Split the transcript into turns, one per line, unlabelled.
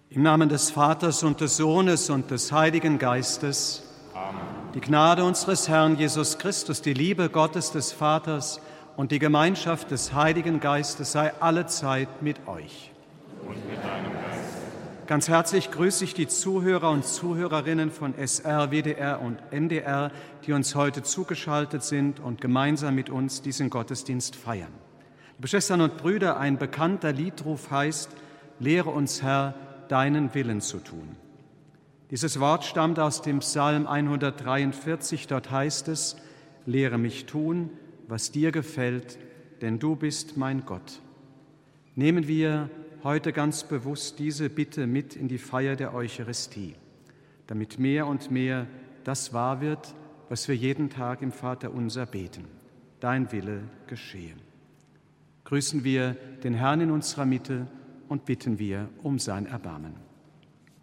Im Namen des Vaters und des Sohnes und des Heiligen Geistes.
Amen.
Die Gnade unseres Herrn Jesus Christus, die Liebe Gottes des Vaters und die Gemeinschaft des Heiligen Geistes sei allezeit mit euch.
Und mit deinem Geist.
Ganz herzlich grüße ich die Zuhörer und Zuhörerinnen von SR, WDR und NDR, die uns heute zugeschaltet sind und gemeinsam mit uns diesen Gottesdienst feiern. Liebe Schwestern und Brüder, ein bekannter Liedruf heißt: Lehre uns, Herr, deinen Willen zu tun. Dieses Wort stammt aus dem Psalm 143, dort heißt es: Lehre mich tun, was dir gefällt, denn du bist mein Gott. Nehmen wir heute ganz bewusst diese Bitte mit in die Feier der Eucharistie, damit mehr und mehr das wahr wird, was wir jeden Tag im Vaterunser beten: Dein Wille geschehe. Grüßen wir den Herrn in unserer Mitte und bitten wir um sein Erbarmen.